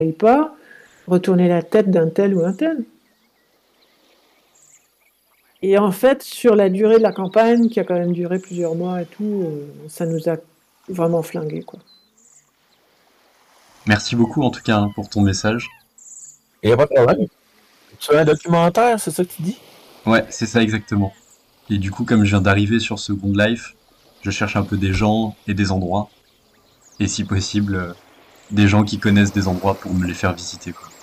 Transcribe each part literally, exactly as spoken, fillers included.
pas retourner la tête d'un tel ou un tel. Et en fait, sur la durée de la campagne, qui a quand même duré plusieurs mois et tout, heu, ça nous a vraiment flingués, quoi. Merci beaucoup, en tout cas, hein, pour ton message. Il y a pas de problème. Tu as un documentaire, c'est ça que tu dis? Ouais, c'est ça exactement. Et du coup, comme je viens d'arriver sur Second Life, je cherche un peu des gens et des endroits. Et si possible, euh, des gens qui connaissent des endroits pour me les faire visiter, quoi.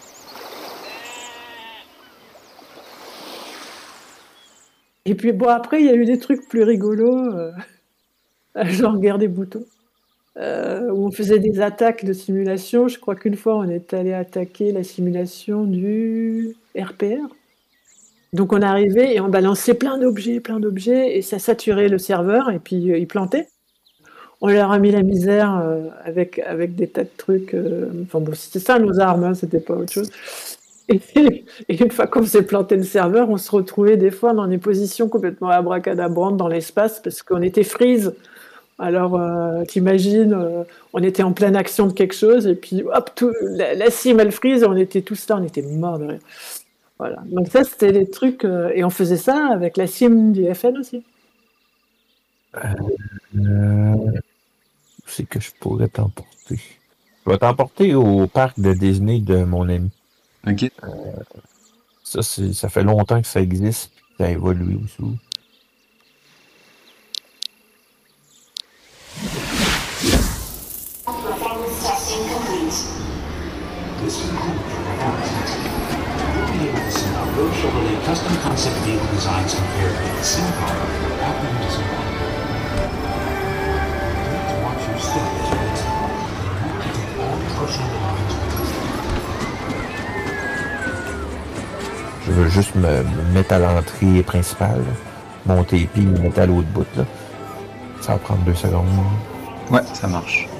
Et puis bon, après, il y a eu des trucs plus rigolos, heu, genre Guerre des boutons, heu, où on faisait des attaques de simulation. Je crois qu'une fois, on est allé attaquer la simulation du R P R. Donc on arrivait et on balançait plein d'objets, plein d'objets et ça saturait le serveur et puis, heu, il plantait. On leur a mis la misère, heu, avec avec des tas de trucs, heu, enfin bon, c'était ça nos armes, hein, c'était pas autre chose. Et et une fois qu'on faisait planter le serveur, on se retrouvait des fois dans des positions complètement abracadabrantes dans l'espace parce qu'on était freeze. Alors, heu, tu imagines, heu, on était en pleine action de quelque chose et puis hop, tout la la sim elle freeze et on était tous là, on était morts de rire. Voilà, donc ça c'était des trucs, heu et on faisait ça avec la sim du F N aussi. Euh, où c'est que je pourrais t'emporter? Je vais t'emporter au parc de Disney de mon ami. Ok. Euh, ça, c'est, ça fait longtemps que ça existe, puis ça a évolué aussi. Chevrolet custom concept vehicle designs compared with the sim car happening to survive. You need to watch your step as you exit. You take all personal belongings with you. Je veux juste me, me mettre à l'entrée principale, monter puis me mettre à l'autre bout. Là. Ça va prendre deux secondes. Ouais, ça marche.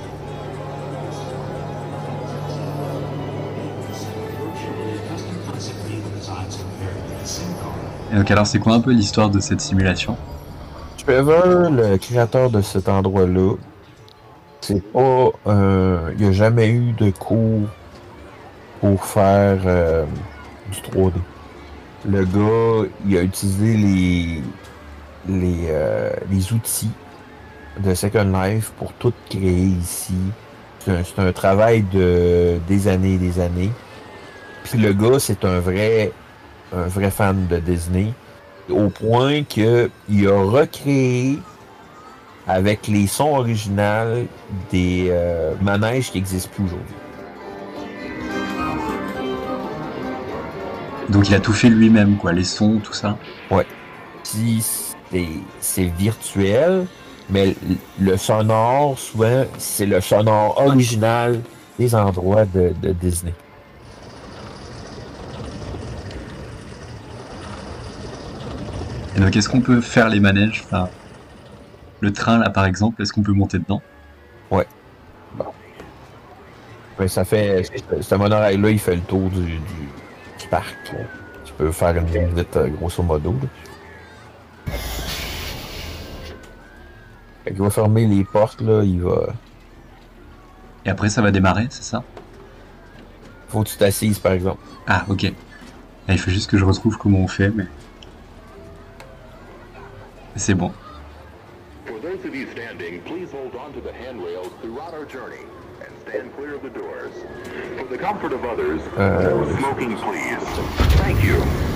Et donc alors, c'est quoi un peu l'histoire de cette simulation? Trevor, le créateur de cet endroit-là, c'est pas... Euh, il n'y a jamais eu de cours pour faire euh, du trois D. Le gars, il a utilisé les, les, euh, les outils de Second Life pour tout créer ici. C'est un, c'est un travail de des années et des années. Puis le gars, c'est un vrai un vrai fan de Disney, au point que il a recréé avec les sons originaux des euh, manèges qui n'existent plus aujourd'hui. Donc il a tout fait lui-même, quoi, les sons, tout ça. Ouais. Puis c'est, c'est virtuel, mais le sonore, souvent, c'est le sonore original des endroits de, de Disney. Et donc est-ce qu'on peut faire les manèges, enfin, le train là par exemple, est-ce qu'on peut monter dedans? Ouais. Bon. Ben, ça fait. Ce monorail-là, il fait le tour du, du, du parc. Là. Tu peux faire une visite euh, grosso modo. Là. Fait qu'il va fermer les portes, là, il va. Et après ça va démarrer, c'est ça? Faut que tu t'assises, par exemple. Ah, ok. Et il faut juste que je retrouve comment on fait, mais... C'est bon. For those of you standing, please hold on to the handrails throughout our journey and stand clear of the doors. For the comfort of others, Euh... no smoking, please. Thank you.